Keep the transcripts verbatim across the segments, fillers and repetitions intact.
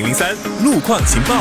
零三路况情报。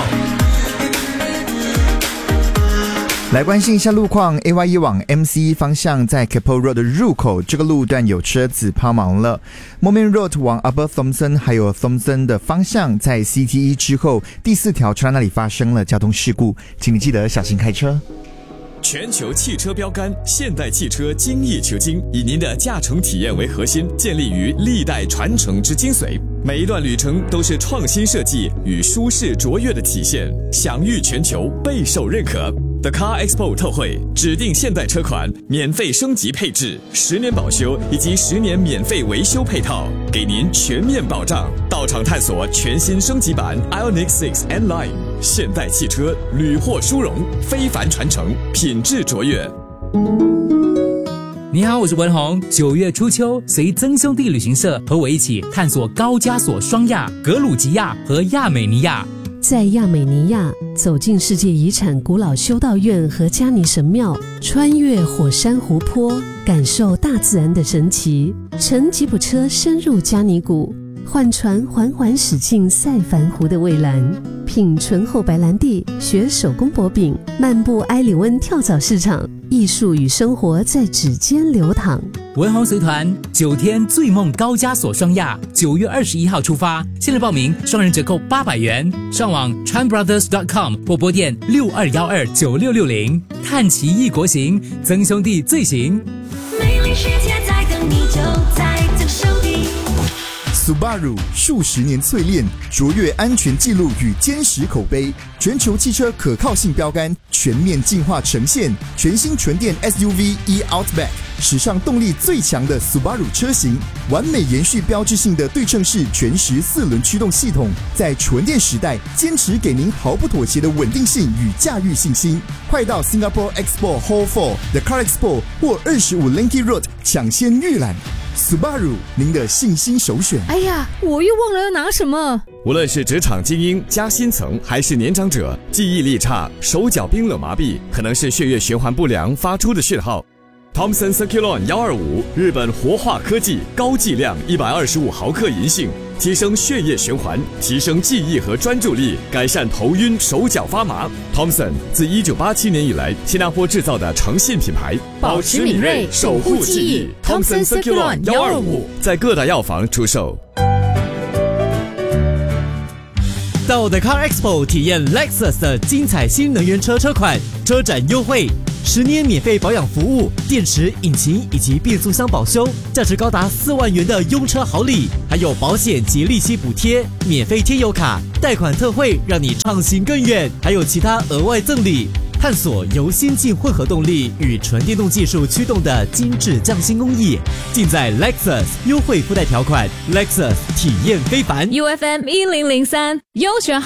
来关心一下路况 ，A Y E 往 M C E 方向在 Keppel Road 的入口，这个路段有车子抛锚了。Moulmein Road 往 Upper Thomson 还有 Thomson 的方向，在 C T E 之后第四条车那里发生了交通事故，请你记得小心开车。 全球汽车标杆现代汽车精益求精，以您的驾乘体验为核心，建立于历代传承之精髓。每一段旅程都是创新设计与舒适卓越的体现，享誉全球，备受认可。The Car Expo 特惠，指定现代车款免费升级配置，十年保修以及十年免费维修配套，给您全面保障。到场探索全新升级版 Ioniq 六 N Line， 现代汽车屡获殊荣，非凡传承，品质卓越。 你好，我是文宏。九月初秋，随曾兄弟旅行社和我一起探索高加索双亚、格鲁吉亚和亚美尼亚。 在亚美尼亚，走进世界遗产古老修道院和加尼神庙，穿越火山湖泊，感受大自然的神奇，乘吉普车深入加尼谷，换船缓缓驶进塞凡湖的蔚蓝，品醇厚白兰地，学手工薄饼，漫步埃里温跳蚤市场，艺术与生活在指尖流淌。 文宏随团九天醉梦高加索双亚，九月二十一号出发，现在报名双人折扣八百元，上网 tran brothers dot com 或拨电六二一二九六六零，看齐异国行，曾兄弟最行。 美丽世界在等你，就在曾兄弟。 Subaru 数十年淬炼，卓越安全纪录与坚实口碑，全球汽车可靠性标杆全面进化呈现。全新纯电 S U V e-Outback， 史上动力最强的 Subaru 车型，完美延续标志性的对称式全时四轮驱动系统，在纯电时代坚持给您毫不妥协的稳定性与驾驭信心。快到 Singapore Expo Hall 四 The Car Expo 或二十五 Linky Road 抢先预览。Subaru， 您的信心首选。 哎呀，我又忘了要拿什么。 无论是职场精英、加薪层，还是年长者，记忆力差、手脚冰冷麻痹，可能是血液循环不良发出的讯号。Thomson Circulon 一二五，日本活化科技，高剂量一百二十五毫克银杏，提升血液循环，提升记忆和专注力，改善头晕、手脚发麻。Thomson 自一九八七年以来，新加坡制造的诚信品牌， 保持敏锐，守护记忆。Thomson Circulon 一二五， 在各大药房出售。 到 The Car Expo 体验 Lexus 的精彩新能源车车款，车展优惠，十年免费保养服务，电池、引擎以及变速箱保修，价值高达四万元的用车好礼，还有保险及利息补贴，免费贴油卡，贷款特惠，让你畅行更远，还有其他额外赠礼。探索由先进混合动力与纯电动技术驱动的精致匠心工艺，尽在 Lexus， 优惠附带条款 ，Lexus 体验非凡。 U F M 一零零三优选好。